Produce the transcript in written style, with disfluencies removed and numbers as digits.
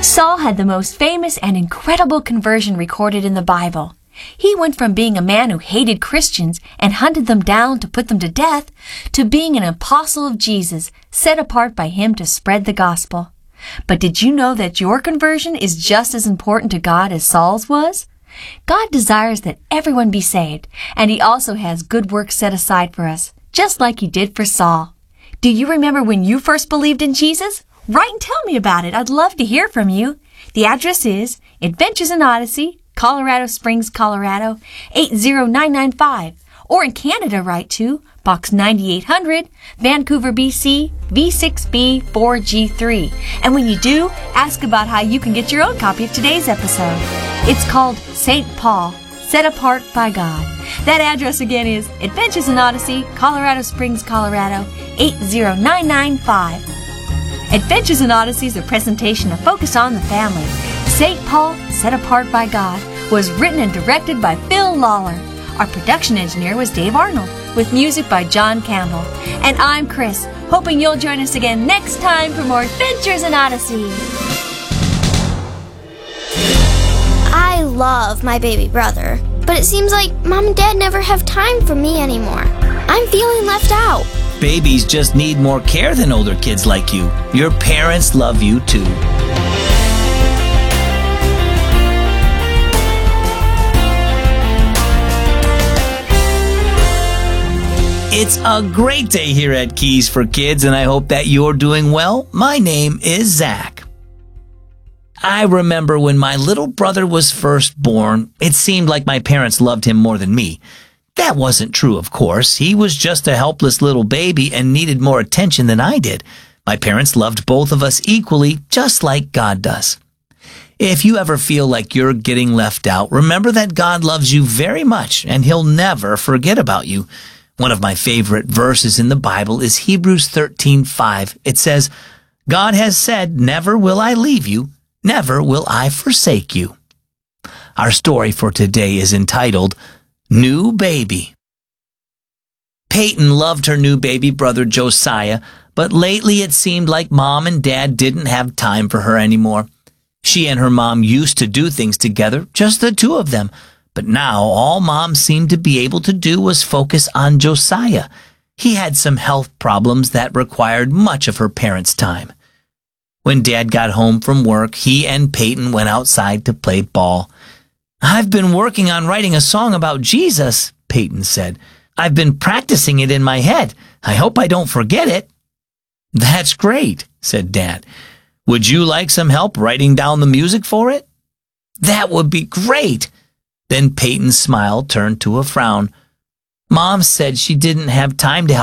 Saul had the most famous and incredible conversion recorded in the Bible. He went from being a man who hated Christians and hunted them down to put them to death, to being an apostle of Jesus, set apart by him to spread the gospel. But did you know that your conversion is just as important to God as Saul's was? God desires that everyone be saved, and he also has good works set aside for us, just like he did for Saul. Do you remember when you first believed in Jesus? Write and tell me about it. I'd love to hear from you. The address is Adventures in Odyssey, Colorado Springs, Colorado, 80995. Or in Canada, write to Box 9800, Vancouver, BC, V6B4G3. And when you do, ask about how you can get your own copy of today's episode. It's called St. Paul, Set Apart by God. That address again is Adventures in Odyssey, Colorado Springs, Colorado, 80995. Adventures in Odyssey is a presentation of Focus on the Family. St. Paul, Set Apart by God was written and directed by Phil Lawler. Our production engineer was Dave Arnold, with music by John Campbell. And I'm Chris, hoping you'll join us again next time for more Adventures in Odyssey. I love my baby brother, but it seems like Mom and Dad never have time for me anymore. I'm feeling left out. Babies just need more care than older kids like you. Your parents love you too. It's a great day here at Keys for Kids, and I hope that you're doing well. My name is Zach. I remember when my little brother was first born, it seemed like my parents loved him more than me. That wasn't true, of course. He was just a helpless little baby and needed more attention than I did. My parents loved both of us equally, just like God does. If you ever feel like you're getting left out, remember that God loves you very much, and he'll never forget about you. One of my favorite verses in the Bible is Hebrews 13:5. It says, God has said, never will I leave you, never will I forsake you. Our story for today is entitled, New Baby. Peyton loved her new baby brother Josiah, but lately it seemed like Mom and Dad didn't have time for her anymore. She and her mom used to do things together, just the two of them. But now all Mom seemed to be able to do was focus on Josiah. He had some health problems that required much of her parents' time. When Dad got home from work, he and Peyton went outside to play ball. I've been working on writing a song about Jesus, Peyton said. I've been practicing it in my head. I hope I don't forget it. That's great, said Dad. Would you like some help writing down the music for it? That would be great. Then Peyton's smile turned to a frown. Mom said she didn't have time to help